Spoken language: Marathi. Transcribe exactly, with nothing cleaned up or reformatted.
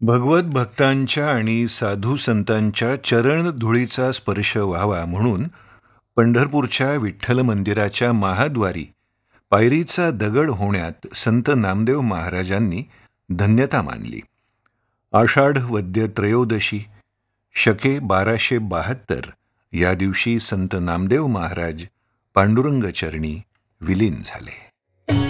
भगवत भक्तांच्या आणि साधू संतांच्या चरण धुळीचा स्पर्श व्हावा म्हणून पंढरपूरच्या विठ्ठल मंदिराच्या महाद्वारी पायरीचा दगड होण्यात संत नामदेव महाराजांनी धन्यता मानली. आषाढ वद्य त्रयोदशी शके बाराशे बहात्तर या दिवशी संत नामदेव महाराज पांडुरंग चरणी विलीन झाले.